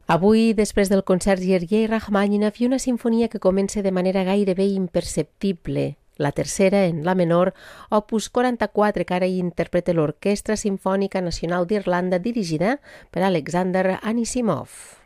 Avui, després del concert Sergei Rachmaninoff, hi ha una sinfonia que comença de manera gairebé imperceptible. La tercera, en la menor, opus 44, que ara hi interpreta l'Orquestra Simfònica Nacional d'Irlanda, dirigida per Alexander Anisimov.